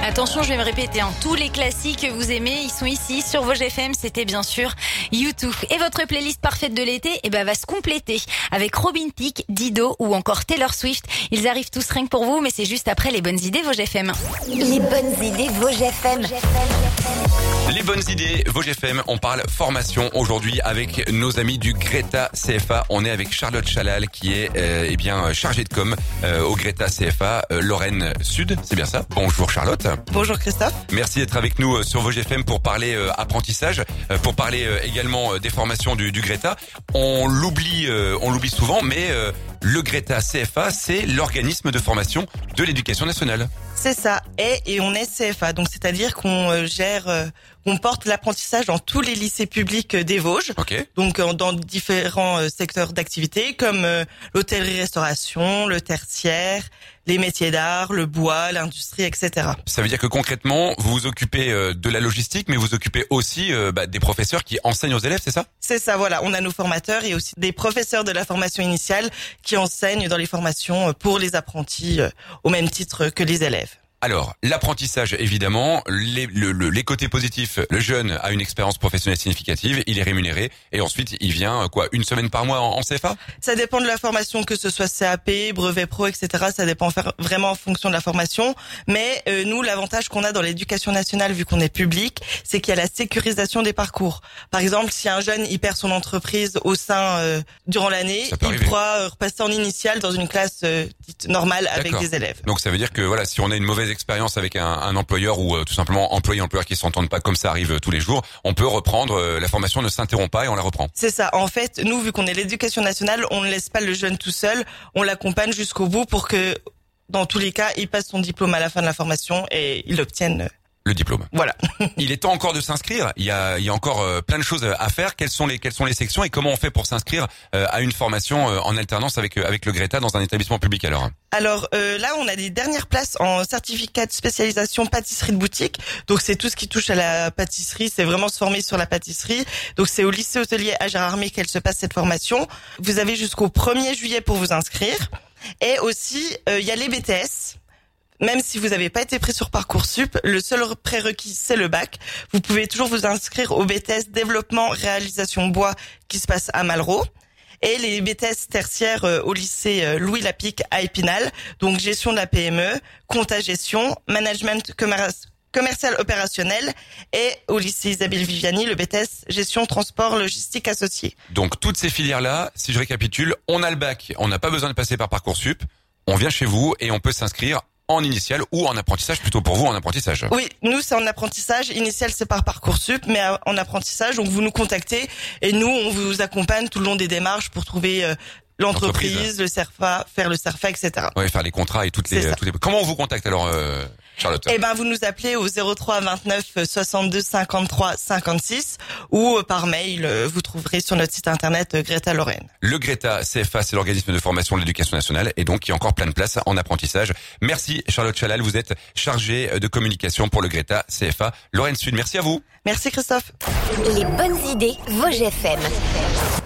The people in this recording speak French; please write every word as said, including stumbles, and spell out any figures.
Attention, je vais me répéter, hein. Tous les classiques que vous aimez, ils sont ici sur Vosges F M. C'était bien sûr U deux. Et votre playlist parfaite de l'été, eh ben, va se compléter avec Robin Thicke, Dido ou encore Taylor Swift. Ils arrivent tous rien que pour vous, mais c'est juste après les bonnes idées Vosges F M. Les bonnes idées Vosges F M. Les bonnes idées Vosges F M, on parle formation aujourd'hui avec nos amis du Greta C F A. On est avec Charlotte Chalal qui est euh, eh bien chargée de com euh, au Greta C F A euh, Lorraine Sud, c'est bien ça. Bonjour Charlotte. Bonjour Christophe. Merci d'être avec nous euh, sur Vosges F M pour parler euh, apprentissage, euh, pour parler euh, également euh, des formations du, du Greta. On l'oublie, euh, on l'oublie souvent, mais euh, le Greta C F A, c'est l'organisme de formation de l'éducation nationale. C'est ça. Et, et on est C F A, donc c'est-à-dire qu'on euh, gère, euh, on porte l'apprentissage dans tous les lycées publics euh, des Vosges. Okay. Donc euh, dans différents euh, secteurs d'activité comme euh, l'hôtellerie-restauration, le tertiaire, les métiers d'art, le bois, l'industrie, et cetera. Ça veut dire que concrètement, vous vous occupez euh, de la logistique, mais vous occupez aussi euh, bah, des professeurs qui enseignent aux élèves, c'est ça ? C'est ça, voilà. On a nos formateurs et aussi des professeurs de la formation initiale qui enseignent dans les formations pour les apprentis euh, au même titre que les élèves. Alors, l'apprentissage, évidemment, les, le, le, les côtés positifs, le jeune a une expérience professionnelle significative, il est rémunéré, et ensuite, il vient, quoi, une semaine par mois en, en C F A ? Ça dépend de la formation, que ce soit C A P, brevet pro, et cetera. Ça dépend vraiment en fonction de la formation. Mais euh, nous, l'avantage qu'on a dans l'éducation nationale, vu qu'on est public, c'est qu'il y a la sécurisation des parcours. Par exemple, si un jeune il perd son entreprise au sein euh, durant l'année, il arriver. pourra euh, repasser en initiale dans une classe euh, dite normale avec des élèves. Donc ça veut dire que voilà, si on a une mauvaise expérience avec un, un employeur ou euh, tout simplement employé-employeur qui s'entendent pas comme ça arrive euh, tous les jours, on peut reprendre, euh, la formation ne s'interrompt pas et on la reprend. C'est ça. En fait, nous, vu qu'on est l'éducation nationale, on ne laisse pas le jeune tout seul, on l'accompagne jusqu'au bout pour que, dans tous les cas, il passe son diplôme à la fin de la formation et il obtienne le diplôme. Voilà. Il est temps encore de s'inscrire. Il y a, il y a encore euh, plein de choses à faire. Quelles sont les, quelles sont les sections et comment on fait pour s'inscrire euh, à une formation euh, en alternance avec euh, avec le Greta dans un établissement public alors ? Alors euh, là, on a les dernières places en certificat de spécialisation pâtisserie de boutique. Donc c'est tout ce qui touche à la pâtisserie. C'est vraiment se former sur la pâtisserie. Donc c'est au lycée hôtelier à Gérardmer qu'elle se passe cette formation. Vous avez jusqu'au premier juillet pour vous inscrire. Et aussi, euh, il y a les B T S. Même si vous n'avez pas été pris sur Parcoursup, le seul prérequis, c'est le bac. Vous pouvez toujours vous inscrire au B T S développement réalisation bois qui se passe à Malraux. Et les B T S tertiaires euh, au lycée euh, Louis Lapic à Épinal. Donc gestion de la P M E, compta gestion, management commerce, commercial opérationnel. Et au lycée Isabelle Viviani, le B T S gestion transport logistique associé. Donc toutes ces filières-là, si je récapitule, on a le bac, on n'a pas besoin de passer par Parcoursup. On vient chez vous et on peut s'inscrire en initial ou en apprentissage, plutôt pour vous en apprentissage. Oui, nous c'est en apprentissage. Initial c'est par Parcoursup, mais en apprentissage, donc vous nous contactez et nous on vous accompagne tout le long des démarches pour trouver euh, l'entreprise, l'entreprise. le CERFA, faire le CERFA, et cetera. Ouais, faire les contrats et toutes les, toutes les. Comment on vous contacte alors, euh, Charlotte ? Eh ben, vous nous appelez au zéro trois vingt-neuf soixante-deux cinquante-trois cinquante-six ou par mail. Vous trouverez sur notre site internet Greta Lorraine. Le Greta C F A, c'est l'organisme de formation de l'éducation nationale et donc il y a encore plein de places en apprentissage. Merci Charlotte Chalal, vous êtes chargée de communication pour le Greta C F A Lorraine Sud. Merci à vous. Merci Christophe. Les bonnes idées Vosges F M.